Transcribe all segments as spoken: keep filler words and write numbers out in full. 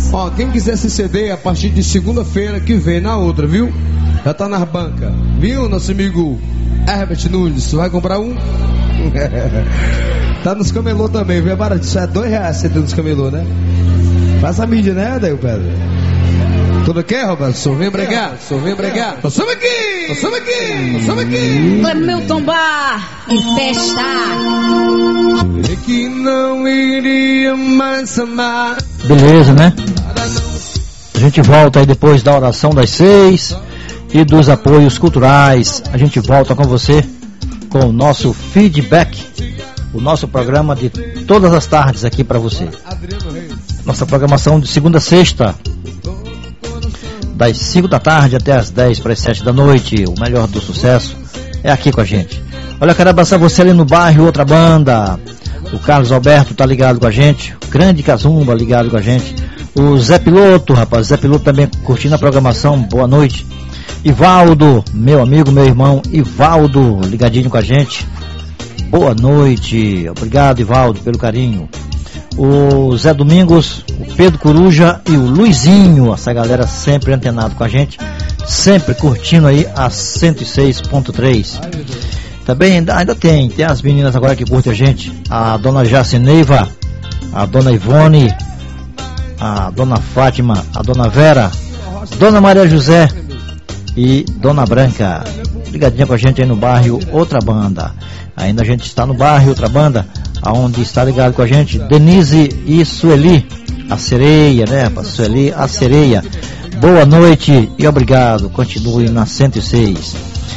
Ó, quem quiser se ceder a partir de segunda-feira que vem, na outra, viu? Já tá nas bancas, viu, nosso amigo Herbert Nunes? Vai comprar um? Tá nos camelô também, viu? É barato, isso é dois reais C D nos camelô, né? Faz a mídia, né, daí o Pedro? Tudo aqui, Roberto? Só vem bregar, só vem bregar. Nós somos aqui, nós somos aqui, nós somos aqui. Clemilton Bar e festa. Jurei que não iria mais amar. Beleza, né? A gente volta aí depois da oração das seis e dos apoios culturais. A gente volta com você com o nosso feedback, o nosso programa de todas as tardes aqui para você. Nossa programação de segunda a sexta, das cinco da tarde até as dez para as sete da noite. O melhor do sucesso é aqui com a gente. Olha, quero abraçar você ali no bairro, outra banda. O Carlos Alberto tá ligado com a gente. O Grande Cazumba ligado com a gente. O Zé Piloto, rapaz, Zé Piloto também curtindo a programação. Boa noite. Ivaldo, meu amigo, meu irmão Ivaldo, ligadinho com a gente. Boa noite. Obrigado, Ivaldo, pelo carinho. O Zé Domingos, o Pedro Coruja e o Luizinho, essa galera sempre antenado com a gente, sempre curtindo aí a cento e seis ponto três. Também ainda, ainda tem, tem as meninas agora que curtem a gente, a dona Jacineiva, a dona Ivone, a dona Fátima, a dona Vera, dona Maria José e dona Branca, ligadinha com a gente aí no bairro Outra Banda. Ainda a gente está no bairro Outra Banda, aonde está ligado com a gente Denise e Sueli, a sereia, né, rapaz? Sueli, a sereia. Boa noite e obrigado. Continue na cento e seis.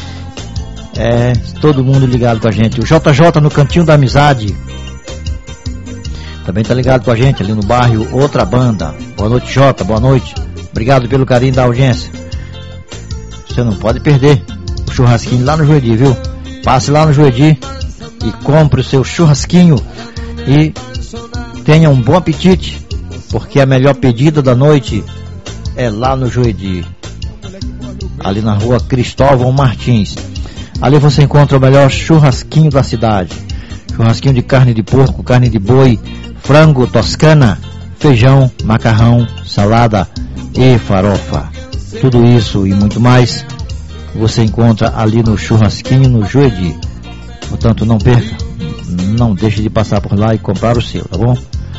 É, todo mundo ligado com a gente. O J J no Cantinho da Amizade também tá ligado com a gente ali no bairro Outra Banda. Boa noite, Jota, boa noite. Obrigado pelo carinho da audiência. Você não pode perder o churrasquinho lá no Juedi, viu? Passe lá no Juedi e compre o seu churrasquinho e tenha um bom apetite, porque a melhor pedida da noite é lá no Juedi, ali na rua Cristóvão Martins. Ali você encontra o melhor churrasquinho da cidade. Churrasquinho de carne de porco, carne de boi, frango, toscana, feijão, macarrão, salada e farofa. Tudo isso e muito mais você encontra ali no churrasquinho no Juedi. Portanto, não perca, não deixe de passar por lá e comprar o seu, tá bom?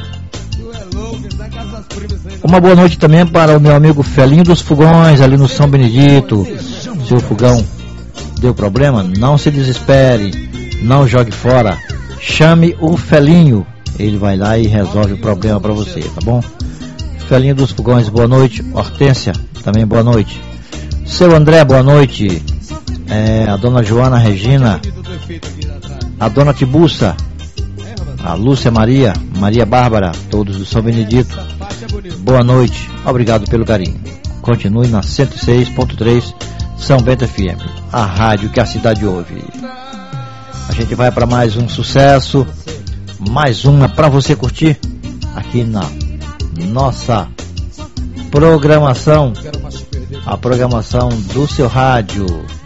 Uma boa noite também para o meu amigo Felinho dos Fogões, ali no São Benedito. Seu fogão deu problema? Não se desespere, não jogue fora. Chame o Felinho, ele vai lá e resolve o problema para você, tá bom? Felinho dos Fogões, boa noite. Hortência, também boa noite. Seu André, boa noite. É, a dona Joana Regina, a dona Tibuça, a Lúcia Maria, Maria Bárbara, todos do São Benedito, boa noite, obrigado pelo carinho. Continue na cento e seis ponto três São Bento F M, a rádio que a cidade ouve. A gente vai para mais um sucesso, mais uma para você curtir aqui na nossa programação, a programação do seu rádio.